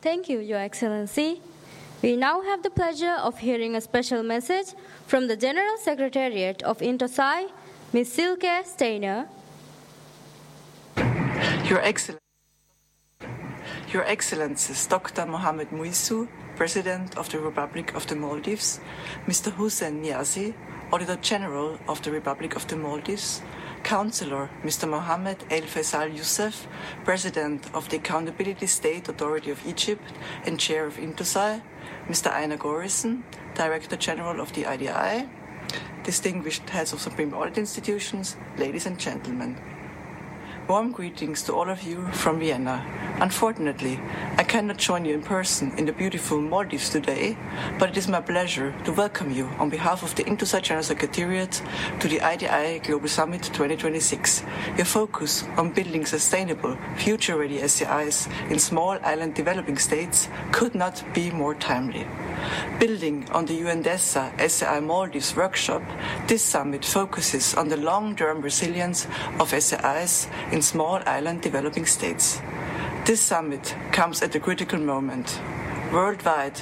Thank you, Your Excellency. We now have the pleasure of hearing a special message from the General Secretariat of Intosai, Ms. Silke Steiner. Your Excellencies, Dr. Mohamed Muissou, President of the Republic of the Maldives, Mr. Hussein Niazi, Auditor General of the Republic of the Maldives, Councillor Mr. Mohammed El Faisal Youssef, President of the Accountability State Authority of Egypt and Chair of Intosai, Mr. Einar Gorison, Director General of the IDI, distinguished heads of Supreme Audit Institutions, ladies and gentlemen. Warm greetings to all of you from Vienna. Unfortunately, I cannot join you in person in the beautiful Maldives today, but it is my pleasure to welcome you on behalf of the Intosai General Secretariat to the IDI Global Summit 2026. Your focus on building sustainable, future-ready SAIs in small island developing states could not be more timely. Building on the UNDESA SAI Maldives workshop, this summit focuses on the long-term resilience of SAIs in small island developing states. This summit comes at a critical moment. Worldwide,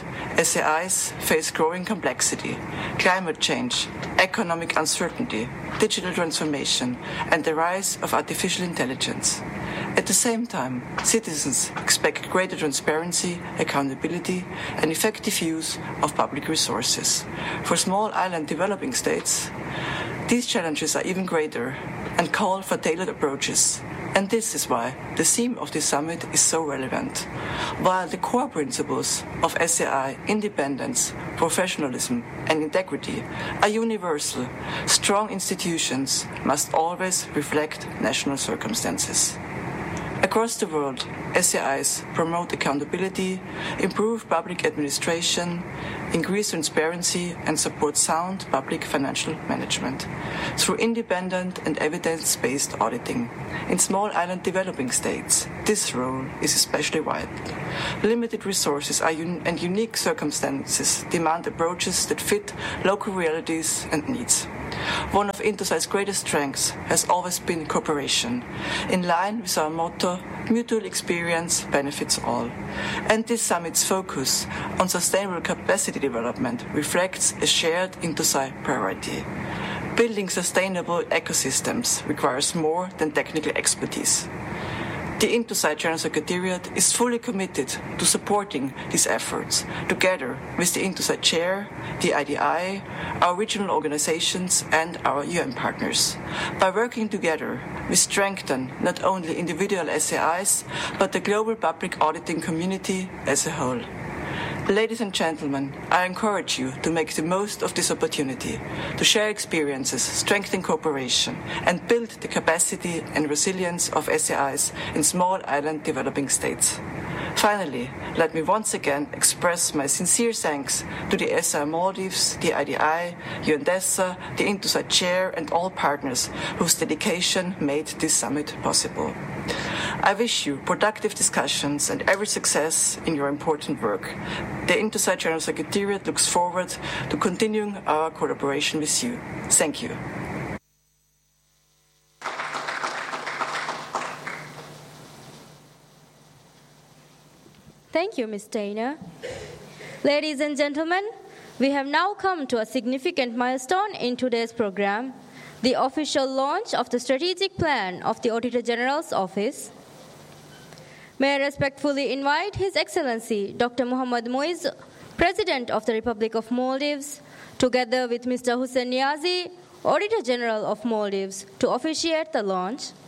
SAIs face growing complexity, climate change, economic uncertainty, digital transformation, and the rise of artificial intelligence. At the same time, citizens expect greater transparency, accountability, and effective use of public resources. For small island developing states, these challenges are even greater and call for tailored approaches. And this is why the theme of this summit is so relevant. While the core principles of SAI, independence, professionalism, and integrity are universal, strong institutions must always reflect national circumstances. Across the world, SAIs promote accountability, improve public administration, increase transparency, and support sound public financial management through independent and evidence-based auditing. In small island developing states, this role is especially vital. Limited resources and unique circumstances demand approaches that fit local realities and needs. One of Intosai's greatest strengths has always been cooperation, in line with our motto, mutual experience benefits all. And this summit's focus on sustainable capacity development reflects a shared Intosai priority. Building sustainable ecosystems requires more than technical expertise. The Intosai General Secretariat is fully committed to supporting these efforts, together with the Intosai Chair, the IDI, our regional organizations, and our UN partners. By working together, we strengthen not only individual SAIs, but the global public auditing community as a whole. Ladies and gentlemen, I encourage you to make the most of this opportunity, to share experiences, strengthen cooperation, and build the capacity and resilience of SAIs in small island developing states. Finally, let me once again express my sincere thanks to the SAI Maldives, the IDI, UNDESA, the Intosai Chair, and all partners whose dedication made this summit possible. I wish you productive discussions and every success in your important work. The Intosai General Secretariat looks forward to continuing our collaboration with you. Thank you. Thank you, Ms. Steiner. Ladies and gentlemen, we have now come to a significant milestone in today's program, the official launch of the strategic plan of the Auditor General's Office. May I respectfully invite His Excellency Dr. Mohamed Muissou, President of the Republic of Maldives, together with Mr. Hussein Niazi, Auditor General of Maldives, to officiate the launch.